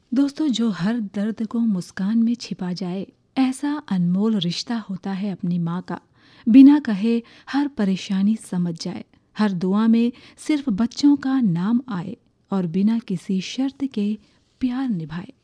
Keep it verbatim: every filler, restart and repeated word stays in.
दोस्तों, जो हर दर्द को मुस्कान में छिपा जाए, ऐसा अनमोल रिश्ता होता है अपनी माँ का। बिना कहे हर परेशानी समझ जाए, हर दुआ में सिर्फ बच्चों का नाम आए और बिना किसी शर्त के प्यार निभाए।